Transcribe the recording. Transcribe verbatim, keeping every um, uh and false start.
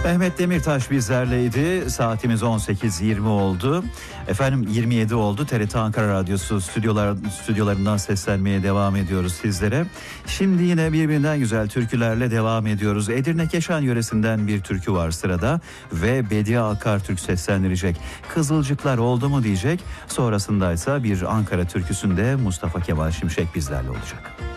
Mehmet Demirtaş bizlerleydi. Saatimiz on sekiz yirmi oldu. Efendim yirmi yedi oldu. T R T Ankara Radyosu stüdyolar, stüdyolarından seslenmeye devam ediyoruz sizlere. Şimdi yine birbirinden güzel türkülerle devam ediyoruz. Edirne Keşan yöresinden bir türkü var sırada ve Bediye Akartürk seslendirecek. Kızılcıklar oldu mu diyecek. Sonrasındaysa bir Ankara türküsünde Mustafa Kemal Şimşek bizlerle olacak.